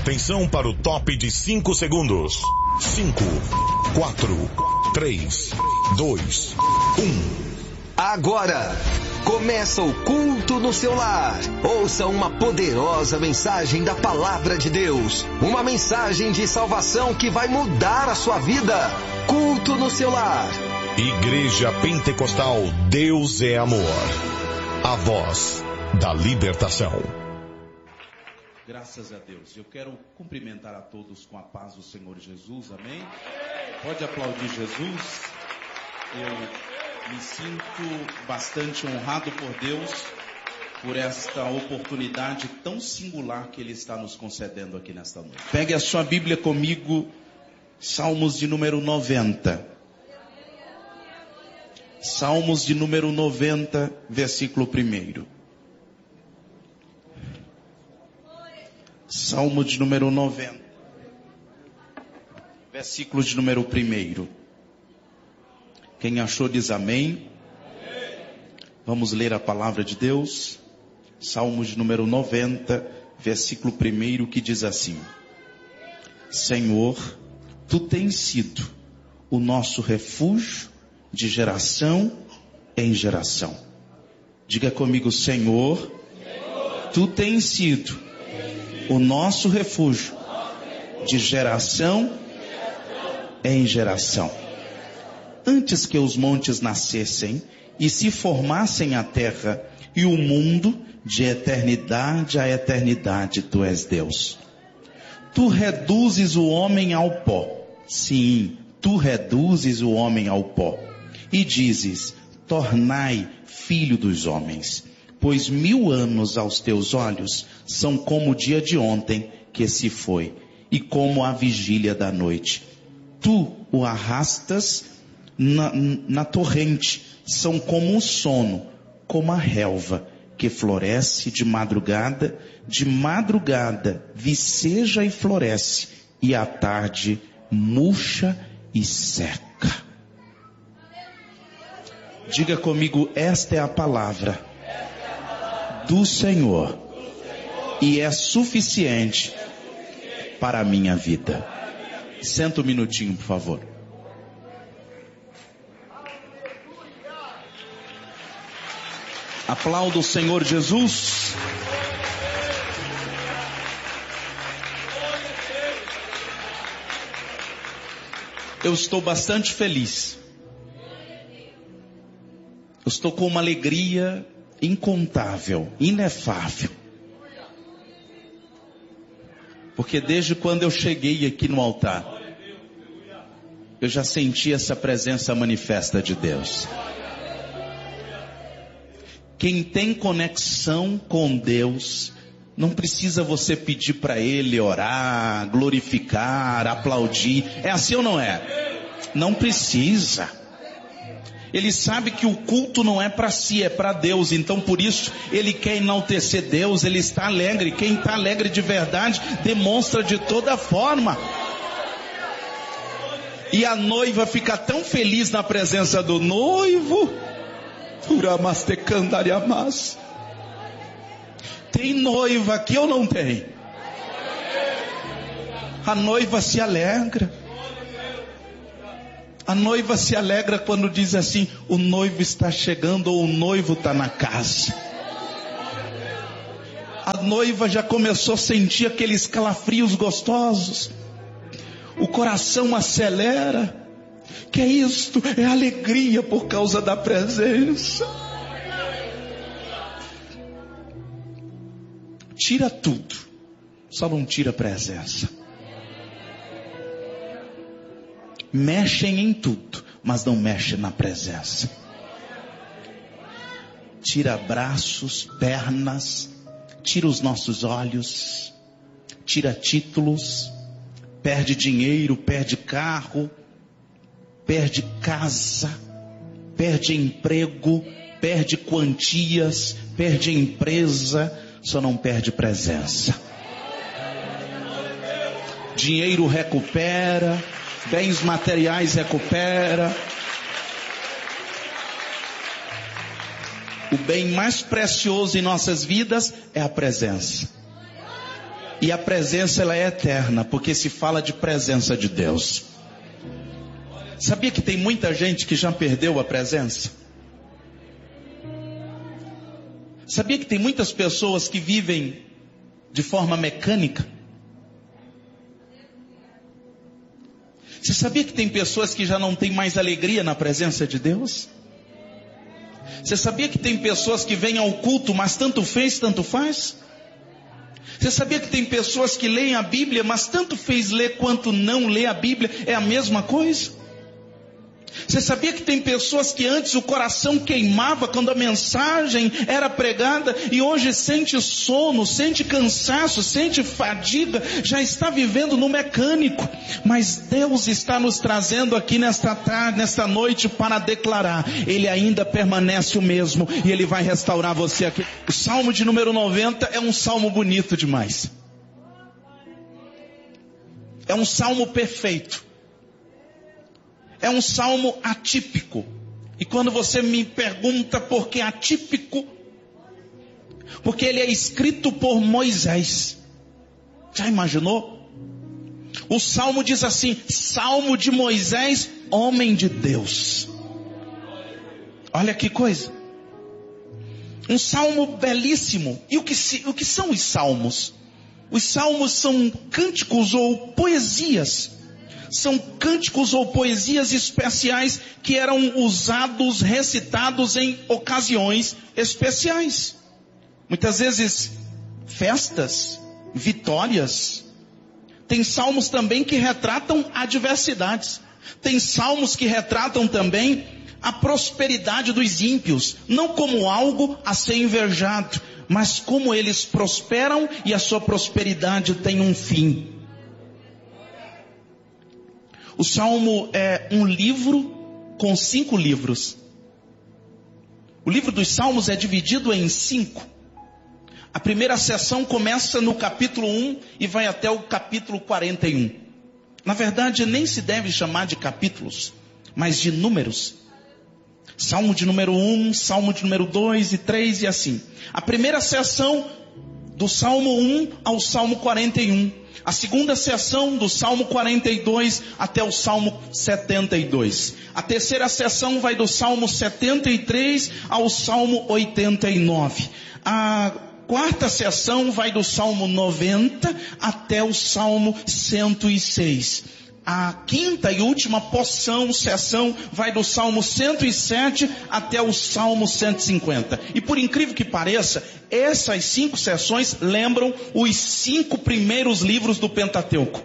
Atenção para o top de 5 segundos. 5, 4, 3, 2, 1. Agora começa o culto no seu lar. Ouça uma poderosa mensagem da palavra de Deus. Uma mensagem de salvação que vai mudar a sua vida. Culto no seu lar. Igreja Pentecostal Deus é Amor. A voz da libertação. Graças a Deus. Eu quero cumprimentar a todos com a paz do Senhor Jesus. Amém? Pode aplaudir Jesus. Eu me sinto bastante honrado por Deus, por esta oportunidade tão singular que Ele está nos concedendo aqui nesta noite. Pegue a sua Bíblia comigo, Salmos de número 90. Salmos de número 90, versículo 1. Salmo de número 90, versículo de número 1. Quem achou diz amém. Vamos ler a palavra de Deus. Salmo de número 90, versículo 1, que diz assim: Senhor, Tu tens sido o nosso refúgio de geração em geração. Diga comigo, Senhor, Tu tens sido o nosso refúgio de geração em geração. Antes que os montes nascessem e se formassem a terra e o mundo, de eternidade a eternidade, Tu és Deus. Tu reduzes o homem ao pó. Sim, Tu reduzes o homem ao pó. E dizes, tornai filho dos homens. Pois 1000 anos aos teus olhos são como o dia de ontem que se foi, e como a vigília da noite. Tu o arrastas na torrente, são como um sono, como a relva que floresce de madrugada viceja e floresce, e à tarde murcha e seca. Diga comigo, esta é a palavra do Senhor, e é suficiente para a minha vida. Senta um minutinho, por favor. Aplauda o Senhor Jesus. Eu estou bastante feliz. Eu estou com uma alegria incontável, inefável. Porque desde quando eu cheguei aqui no altar, eu já senti essa presença manifesta de Deus. Quem tem conexão com Deus, não precisa você pedir para Ele orar, glorificar, aplaudir. É assim ou não é? Não precisa. Ele sabe que o culto não é para si, é para Deus. Então por isso ele quer enaltecer Deus, ele está alegre. Quem está alegre de verdade demonstra de toda forma. E a noiva fica tão feliz na presença do noivo. Tem noiva aqui ou não tem? A noiva se alegra. A noiva se alegra quando diz assim, o noivo está chegando ou o noivo está na casa. A noiva já começou a sentir aqueles calafrios gostosos. O coração acelera. Que é isto? É alegria por causa da presença. Tira tudo, só não tira a presença. Mexem em tudo, mas não mexem na presença. Tira braços, pernas, tira os nossos olhos, tira títulos, perde dinheiro, perde carro, perde casa, perde emprego, perde quantias, perde empresa, só não perde presença. Dinheiro recupera, bens materiais recupera. O bem mais precioso em nossas vidas é a presença. E a presença, ela é eterna, porque se fala de presença de Deus. Sabia que tem muita gente que já perdeu a presença? Sabia que tem muitas pessoas que vivem de forma mecânica? Você sabia que tem pessoas que já não têm mais alegria na presença de Deus? Você sabia que tem pessoas que vêm ao culto, mas tanto fez, tanto faz? Você sabia que tem pessoas que leem a Bíblia, mas tanto fez ler quanto não ler a Bíblia, é a mesma coisa? Você sabia que tem pessoas que antes o coração queimava quando a mensagem era pregada e hoje sente sono, sente cansaço, sente fadiga, já está vivendo no mecânico? Mas Deus está nos trazendo aqui nesta tarde, nesta noite, para declarar: Ele ainda permanece o mesmo e Ele vai restaurar você aqui. O Salmo de número 90 é um salmo bonito demais. É um salmo perfeito. É um salmo atípico. E quando você me pergunta por que atípico, porque ele é escrito por Moisés. Já imaginou? O salmo diz assim: Salmo de Moisés, homem de Deus. Olha que coisa. Um salmo belíssimo. E o que são os salmos? Os salmos são cânticos ou poesias. São cânticos ou poesias especiais que eram usados, recitados em ocasiões especiais. Muitas vezes, festas, vitórias. Tem salmos também que retratam adversidades. Tem salmos que retratam também a prosperidade dos ímpios. Não como algo a ser invejado, mas como eles prosperam e a sua prosperidade tem um fim. O Salmo é um livro com 5 livros. O livro dos Salmos é dividido em 5. A primeira seção começa no capítulo 1 e vai até o capítulo 41. Na verdade, nem se deve chamar de capítulos, mas de números. Salmo de número 1, Salmo de número 2 e 3 e assim. A primeira seção do Salmo 1 ao Salmo 41. A segunda seção do Salmo 42 até o Salmo 72. A terceira seção vai do Salmo 73 ao Salmo 89. A quarta seção vai do Salmo 90 até o Salmo 106. A quinta e última sessão vai do Salmo 107 até o Salmo 150. E por incrível que pareça, essas 5 sessões lembram os 5 primeiros livros do Pentateuco.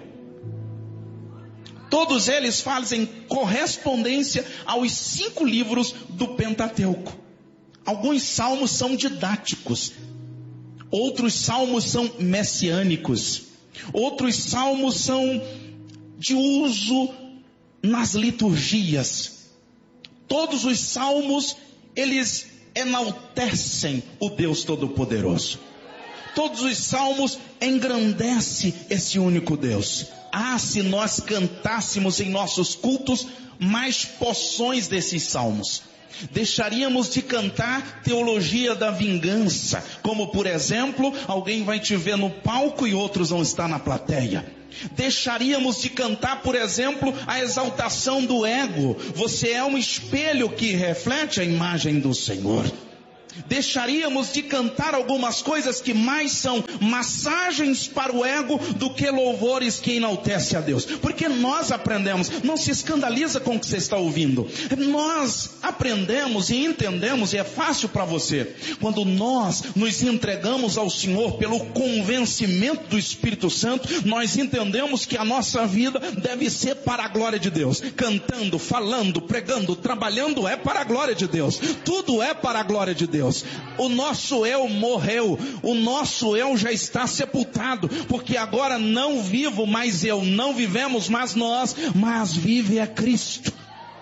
Todos eles fazem correspondência aos 5 livros do Pentateuco. Alguns salmos são didáticos. Outros salmos são messiânicos. Outros salmos são de uso nas liturgias. Todos os salmos, eles enaltecem o Deus Todo-Poderoso. Todos os salmos engrandecem esse único Deus. Se nós cantássemos em nossos cultos mais porções desses salmos, deixaríamos de cantar teologia da vingança, como por exemplo, alguém vai te ver no palco e outros vão estar na plateia. Deixaríamos de cantar, por exemplo, a exaltação do ego. Você é um espelho que reflete a imagem do Senhor. Deixaríamos de cantar algumas coisas que mais são massagens para o ego do que louvores que enaltecem a Deus. Porque nós aprendemos, não se escandaliza com o que você está ouvindo. Nós aprendemos e entendemos, e é fácil para você, quando nós nos entregamos ao Senhor pelo convencimento do Espírito Santo, nós entendemos que a nossa vida deve ser para a glória de Deus. Cantando, falando, pregando, trabalhando é para a glória de Deus. Tudo é para a glória de Deus. O nosso eu morreu, o nosso eu já está sepultado, porque agora não vivo mais eu, não vivemos mais nós, mas vive é Cristo.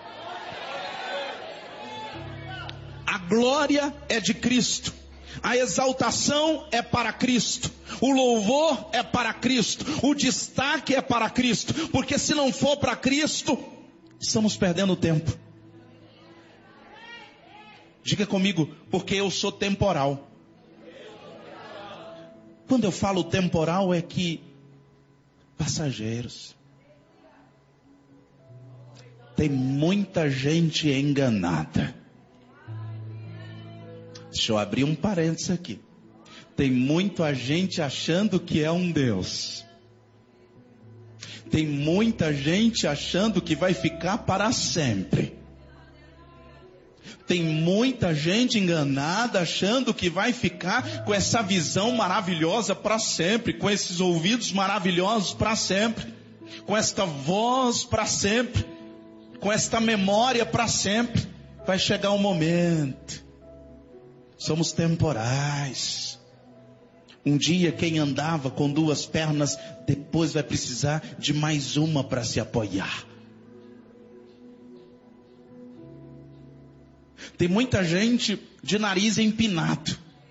A glória é de Cristo, a exaltação é para Cristo, o louvor é para Cristo, o destaque é para Cristo, porque se não for para Cristo, estamos perdendo tempo. Diga comigo, porque eu sou temporal. Quando eu falo temporal é que passageiros. Tem muita gente enganada. Deixa eu abrir um parênteses aqui. Tem muita gente achando que é um Deus. Tem muita gente achando que vai ficar para sempre. Tem muita gente enganada achando que vai ficar com essa visão maravilhosa para sempre, com esses ouvidos maravilhosos para sempre, com esta voz para sempre, com esta memória para sempre. Vai chegar um momento. Somos temporais. Um dia quem andava com duas pernas, depois vai precisar de mais uma para se apoiar. Tem muita gente de nariz empinado.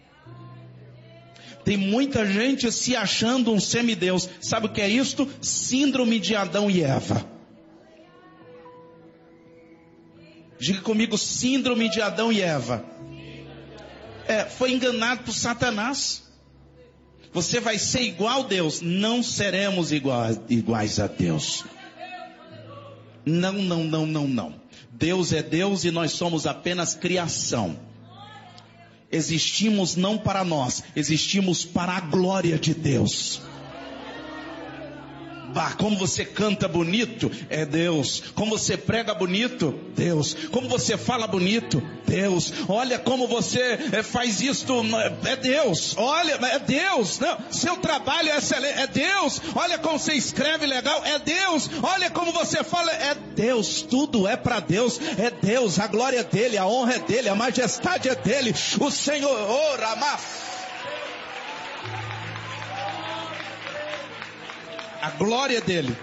Tem muita gente se achando um semideus. Sabe o que é isto? Síndrome de Adão e Eva. Diga comigo, síndrome de Adão e Eva. Foi enganado por Satanás. Você vai ser igual a Deus. Não seremos iguais a Deus. Não. Deus é Deus e nós somos apenas criação. Existimos não para nós, existimos para a glória de Deus. Como você canta bonito, é Deus. Como você prega bonito, Deus. Como você fala bonito, Deus. Olha como você faz isto, é Deus. Olha, é Deus. Não, seu trabalho é excelente, é Deus. Olha como você escreve legal, é Deus. Olha como você fala, é Deus. Tudo é para Deus, é Deus. A glória é dele, a honra é dele, a majestade é dele. O Senhor, Ramá. A glória dele.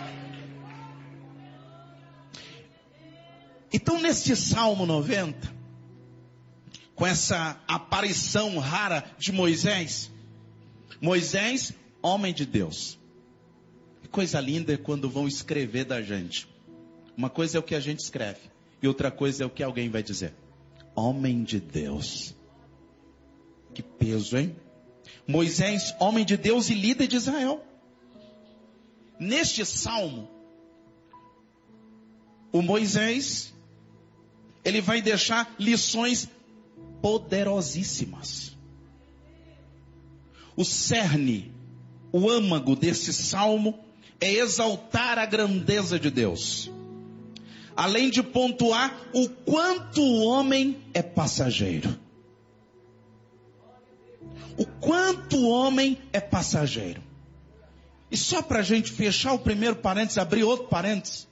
Então nesse Salmo 90, com essa aparição rara de Moisés, homem de Deus. Que coisa linda é quando vão escrever da gente. Uma coisa é o que a gente escreve, e outra coisa é o que alguém vai dizer. Homem de Deus. Que peso, hein? Moisés, homem de Deus e líder de Israel. Neste salmo, o Moisés, ele vai deixar lições poderosíssimas. O cerne, o âmago desse salmo é exaltar a grandeza de Deus. Além de pontuar o quanto o homem é passageiro. O quanto o homem é passageiro. E só para a gente fechar o primeiro parênteses, abrir outro parênteses.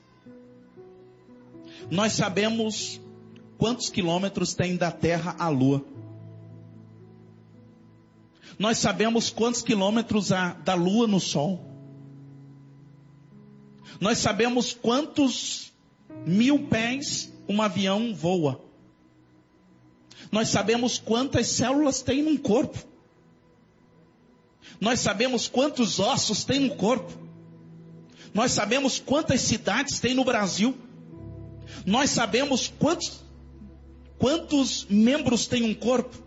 Nós sabemos quantos quilômetros tem da Terra à Lua. Nós sabemos quantos quilômetros há da Lua no Sol. Nós sabemos quantos 1000 pés um avião voa. Nós sabemos quantas células tem num corpo. Nós sabemos quantos ossos tem no corpo. Nós sabemos quantas cidades tem no Brasil. Nós sabemos quantos membros tem um corpo.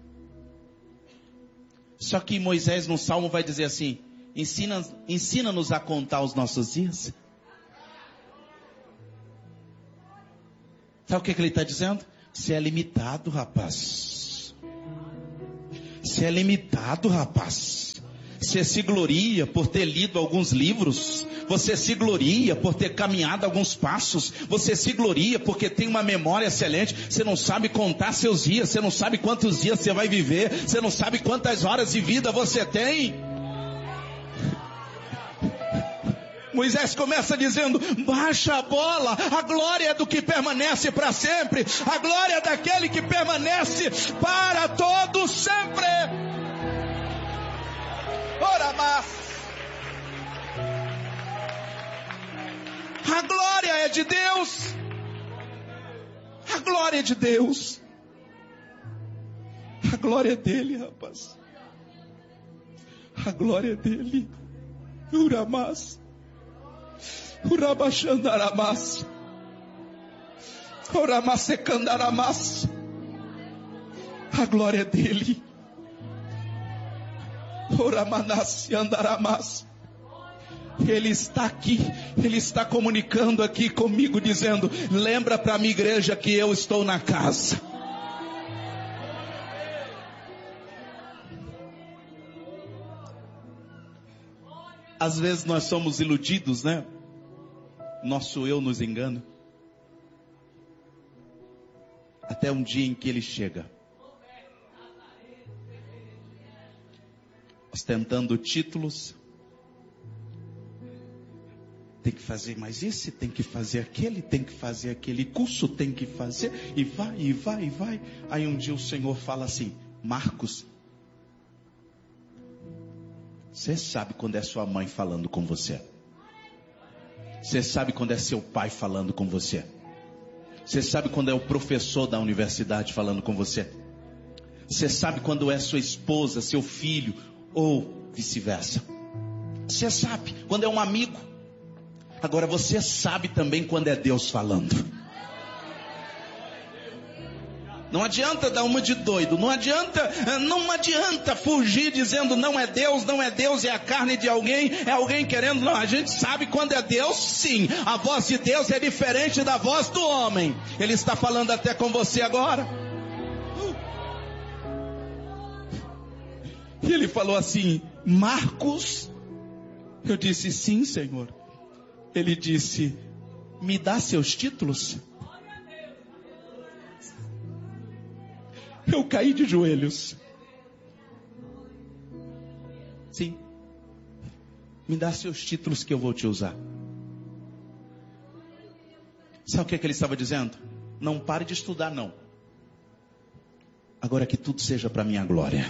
Só que Moisés no Salmo vai dizer assim: ensina-nos a contar os nossos dias. Sabe o que ele está dizendo? Você é limitado, rapaz. Você é limitado, rapaz. Você se gloria por ter lido alguns livros. Você se gloria por ter caminhado alguns passos. Você se gloria porque tem uma memória excelente. Você não sabe contar seus dias. Você não sabe quantos dias você vai viver. Você não sabe quantas horas de vida você tem. Moisés começa dizendo: baixa a bola, a glória é do que permanece para sempre. A glória é daquele que permanece para todo sempre. Ora, mas a glória é de Deus. A glória é de Deus. A glória é dele, rapaz. A glória é dele. Uramas. Urabachandaramas. A glória é dele. Ele está aqui, Ele está comunicando aqui comigo, dizendo: lembra para a minha igreja que eu estou na casa. Às vezes nós somos iludidos, né? Nosso eu nos engana. Até um dia em que ele chega, ostentando títulos. Tem que fazer mais esse, tem que fazer aquele curso, tem que fazer, e vai. Aí um dia o Senhor fala assim: Marcos, você sabe quando é sua mãe falando com você? Você sabe quando é seu pai falando com você? Você sabe quando é o professor da universidade falando com você? Você sabe quando é sua esposa, seu filho, ou vice-versa? Você sabe quando é um amigo? Agora você sabe também quando é Deus falando. Não adianta dar uma de doido, não adianta fugir dizendo não é Deus, é a carne de alguém, é alguém querendo. Não, a gente sabe quando é Deus, sim. A voz de Deus é diferente da voz do homem. Ele está falando até com você agora. E ele falou assim: Marcos? Eu disse: sim, Senhor. Ele disse: me dá seus títulos? Eu caí de joelhos. Sim. Me dá seus títulos que eu vou te usar. Sabe o que ele estava dizendo? Não pare de estudar, não. Agora que tudo seja para minha glória.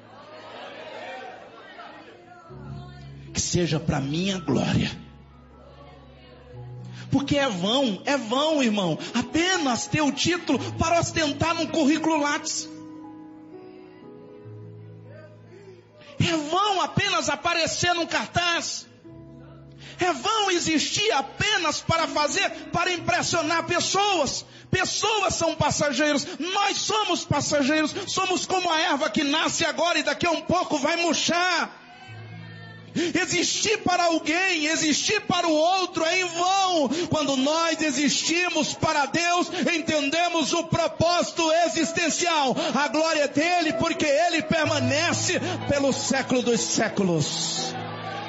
Que seja para minha glória. Porque é vão, irmão, apenas ter o título para ostentar num currículo Lattes. É vão apenas aparecer num cartaz. É vão existir apenas para impressionar pessoas. Pessoas são passageiros, nós somos passageiros, somos como a erva que nasce agora e daqui a um pouco vai murchar. Existir para alguém, existir para o outro é em vão. Quando nós existimos para Deus, entendemos o propósito existencial. A glória é dele porque ele permanece pelo século dos séculos.